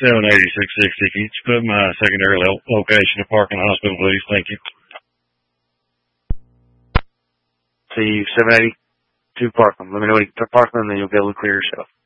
780-660. Can you put my secondary location to Parkland Hospital, please? Thank you. See 782 Parkland. Let me know when you get to Parkland, and then you'll be able to clear yourself.